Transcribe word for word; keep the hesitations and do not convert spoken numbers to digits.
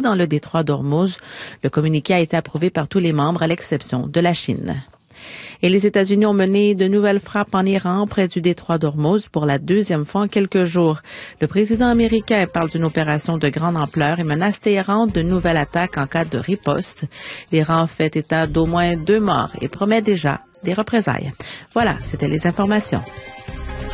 dans le détroit d'Ormuz. Le communiqué a été approuvé par tous les membres à l'exception de la Chine. Et les États-Unis ont mené de nouvelles frappes en Iran près du détroit d'Ormuz pour la deuxième fois en quelques jours. Le président américain parle d'une opération de grande ampleur et menace Téhéran de nouvelles attaques en cas de riposte. L'Iran fait état d'au moins deux morts et promet déjà des représailles. Voilà, c'était les informations.